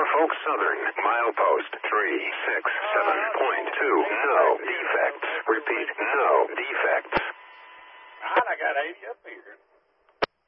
Norfolk Southern, milepost 367.2. No defects. Repeat, no defects. God, I got 80 up here.